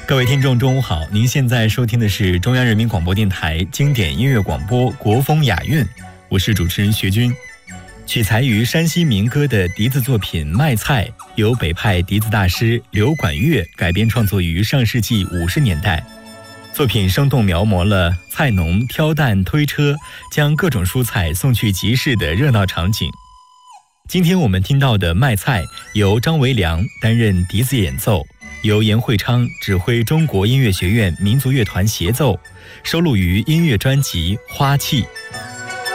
各位听众，中午好！您现在收听的是中央人民广播电台经典音乐广播《国风雅韵》，我是主持人学军。取材于山西民歌的笛子作品《卖菜》，由北派笛子大师刘管乐改编创作于上世纪50年代。作品生动描摹了菜农挑担推车，将各种蔬菜送去集市的热闹场景。今天我们听到的《卖菜》由张维良担任笛子演奏，由严会昌指挥中国音乐学院民族乐团协奏，收录于音乐专辑《花器》。